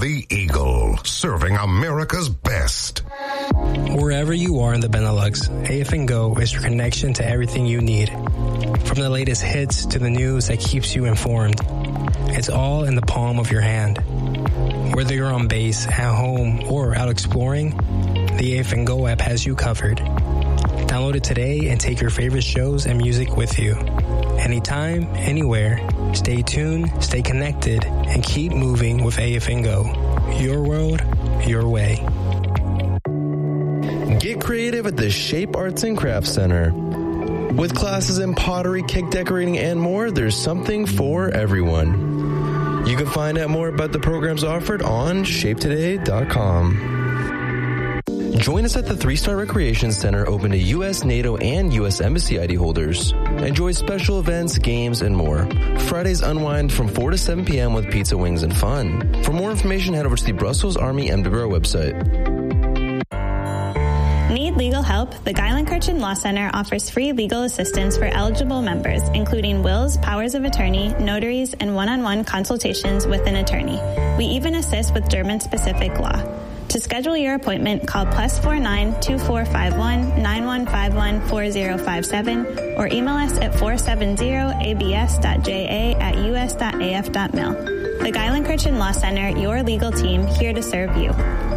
The Eagle, serving America's best. Wherever you are in the Benelux, AF & Go is your connection to everything you need. From the latest hits to the news that keeps you informed, it's all in the palm of your hand. Whether you're on base, at home, or out exploring, the AF & Go app has you covered. Download it today and take your favorite shows and music with you. Anytime, anywhere, stay tuned, stay connected, and keep moving with AF & Go. Your world, your way. Get creative at the Shape Arts and Crafts Center. With classes in pottery, cake decorating, and more, there's something for everyone. You can find out more about the programs offered on shapetoday.com. Join us at the 3-Star Recreation Center, open to U.S., NATO, and U.S. Embassy ID holders. Enjoy special events, games, and more. Fridays unwind from 4 to 7 p.m. with pizza, wings, and fun. For more information, head over to the Brussels Army MWR website. Need legal help? The Geilenkirchen Law Center offers free legal assistance for eligible members, including wills, powers of attorney, notaries, and one-on-one consultations with an attorney. We even assist with German-specific law. To schedule your appointment, call +49 2451 9151 4057 or email us at 470abs.ja@us.af.mil. The Geilenkirchen Law Center, your legal team, here to serve you.